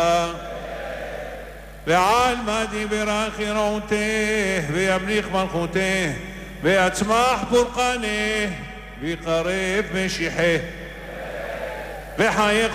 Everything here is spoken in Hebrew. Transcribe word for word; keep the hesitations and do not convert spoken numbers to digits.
ועלמא דיברה חירותה, וימליך מלכותה, ויצמח פורקנה, ויקרב משיחה, וחייך